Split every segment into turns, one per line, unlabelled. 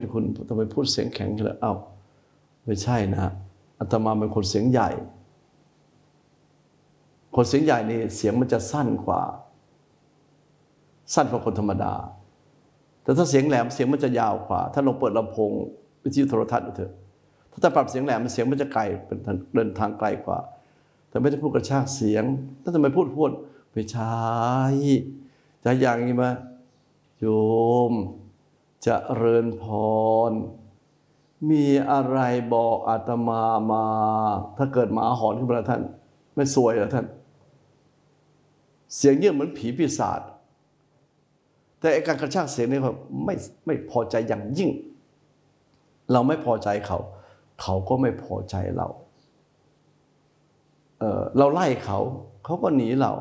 คุณทำไมพูดเสียงแข็งเลยเอ้าไม่ใช่นะอาตมาเป็นคนเสียงใหญ่คนเสียงใหญ่นี่เสียงมันจะสั้นกว่าคนธรรมดาแต่ถ้าเสียงแหลมเสียงมันจะยาวกว่าถ้าลองเปิดลำโพงวิทยุโทรทัศน์ดูเถอะถ้าปรับเสียงแหลมเสียงมันจะไกลเป็นเดินทางไกลกว่าแต่ไม่ได้พูดกระชากเสียงถ้าทำไมพูดไม่ใช่จะอย่างนี้มาโยมจะเริญพรมีอะไรบอกอาตมามาถ้าเกิดหมาหอนขึ้นมาท่านไม่ซวยเหรอท่านเสียงเยี่ยมเหมือนผีปีศาจแต่การกระชากเสียงนี่เขาไม่พอใจอย่างยิ่งเราไม่พอใจเขาก็ไม่พอใจเราเราไล่เขาก็หนีเรา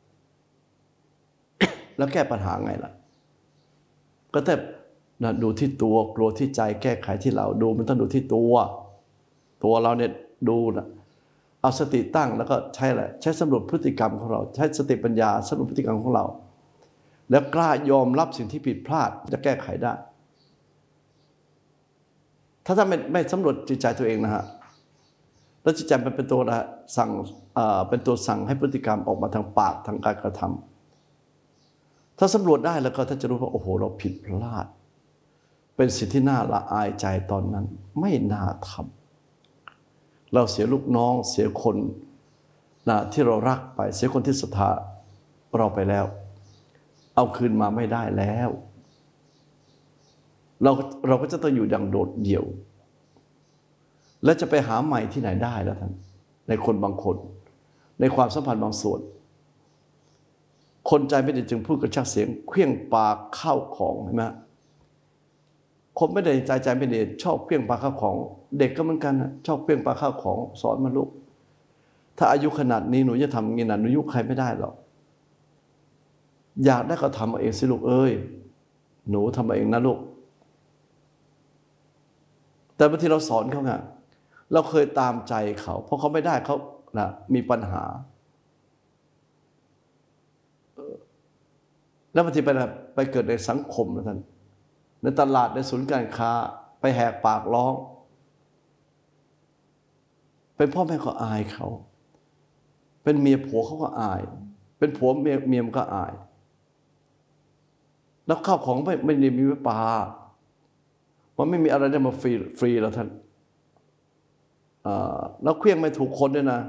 แล้วแก้ปัญหาไงล่ะก็แต่ดูที่ตัวกลัวที่ใจแก้ไขที่เราดูมันต้องดูที่ตัวเราเนี่ยดูนะเอาสติตั้งแล้วก็ใช้สำรวจพฤติกรรมของเราใช้สติปัญญาสำรวจพฤติกรรมของเราแล้วกล้ายอมรับสิ่งที่ผิดพลาดจะแก้ไขได้ถ้าไม่สำรวจจิตใจตัวเองนะฮะแล้วจิตใจมันเป็นตัวสั่งเป็นตัวสั่งให้พฤติกรรมออกมาทางปากทางการกระทำถ้าสำรวจได้แล้วก็ท่านจะรู้ว่าโอ้โหเราผิดพลาดเป็นสิ่งที่น่าละอายใจตอนนั้นไม่น่าทำเราเสียลูกน้องเสียคนที่เรารักไปเสียคนที่ศรัทธาเราไปแล้วเอาคืนมาไม่ได้แล้วเราก็จะต้องอยู่อย่างโดดเดี่ยวและจะไปหาใหม่ที่ไหนได้แล้วท่านในคนบางคนในความสัมพันธ์บางส่วนคนใจไม่ดีจึงพูดกระชากเสียงเครื่องปาข้าวของเห็นไหมคนไม่ได้ใจไม่ดีชอบเครื่องปาข้าวของเด็กก็เหมือนกันนะชอบเครื่องปาข้าวของสอนมาลูกถ้าอายุขนาดนี้หนูจะทำงี้นะหนูยุใครไม่ได้หรอกอยากได้ก็ทำเอาเองสิลูกเอ้ยหนูทำเองนะลูกแต่บางทีเราสอนเขาไงเราเคยตามใจเขาเพราะเขาไม่ได้เขามีปัญหาแล้วบางทีไปเกิดในสังคมนะท่านในตลาดในศูนย์การค้าไปแหกปากร้องเป็นพ่อแม่ก็อายเขาเป็นเมียผัวเขาก็อายเป็นผัวเมียมันก็อายแล้วข้าวของไม่ได้มีไว้ปามันไม่มีอะไรได้มาฟรีแล้วท่านแล้วเครื่องไม่ถูกคนด้วยนะ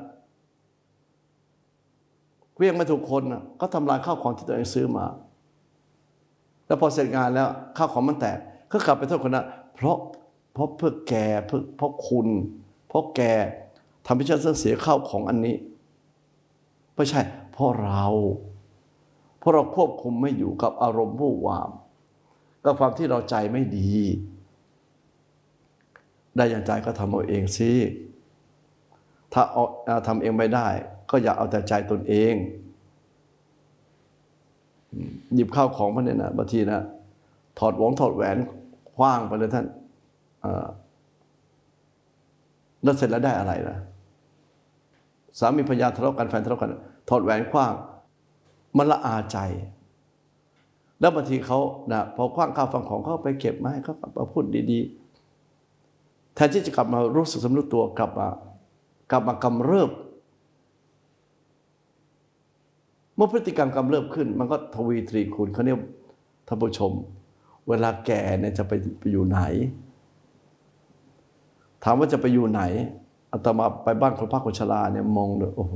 เครื่องไม่ถูกคนนะก็ทำลายข้าวของที่ตัวเองซื้อมาแล้วพอเสร็จงานแล้วข้าวของมันแตกก็กลับไปโทษคนนั้นเพราะเพื่อแกเพราะคุณเพราะแกทำให้ฉันเสียข้าวของอันนี้ไม่ใช่เพราะเราควบคุมไม่อยู่กับอารมณ์วู่วามกับความที่เราใจไม่ดีได้อย่างใจก็ทำเอาเองสิถ้าทำเองไม่ได้ก็อย่าเอาแต่ใจตนเองหยิบข้าวของมันเนี่ยนะบางทีนะถอดแหวนคว้างไปเลยท่านแล้วเสร็จแล้วได้อะไรล่ะสามีภรรยาทะเลาะกันแฟนทะเลาะกันถอดแหวนคว้างมันละอาใจแล้วบางทีเขาพอคว้างข้าวฟังของเขาไปเก็บมาให้เขาพูดดีๆแทนที่จะกลับมารู้สึกสำนึกตัวกลับมากำเริบเมื่อพฤติกรรมกำเริบขึ้นมันก็ทวีตรีคูณเขาเนี่ยท่านผู้ชมเวลาแก่เนี่ยจะไปอยู่ไหนถามว่าจะไปอยู่ไหนอาตมาไปบ้านคนพักคนชราเนี่ยมองเลยโอ้โห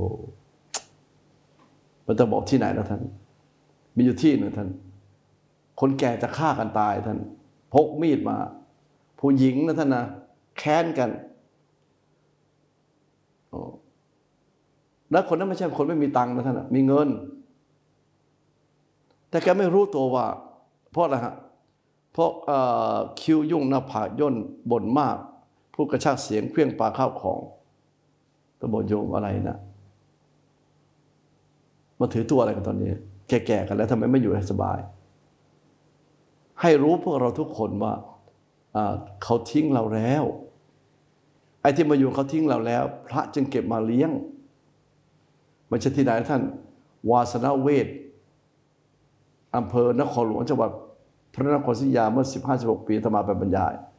มันจะบอกที่ไหนแล้วท่านมีอยู่ที่หนึ่งท่านคนแก่จะฆ่ากันตายท่านพกมีดมาผู้หญิงนะท่านนะแค้นกันแล้วคนนั้นไม่ใช่คนไม่มีตังค์นะท่านมีเงินแต่แกไม่รู้ตัวว่าเพราะอะไรฮะเพราะคิ้วยุ่งหน้าผากย่นบ่นมากพูดกระชากเสียงเครื่องปาข้าวของตะบนโยมอะไรนะมาถือตัวอะไรกันตอนนี้แก่ๆกันแล้วทำไมไม่อยู่ให้สบายให้รู้พวกเราทุกคนว่าเขาทิ้งเราแล้วไอ้ที่มาอยู่เขาทิ้งเราแล้วพระจึงเก็บมาเลี้ยงไม่ใช่ที่ไหนท่านวาสนาเวทอำเภอนครหลวงจังหวัดพระนครศรีอยุธยาเมื่อ 15-16 ปีอาตมาไปบรรยาย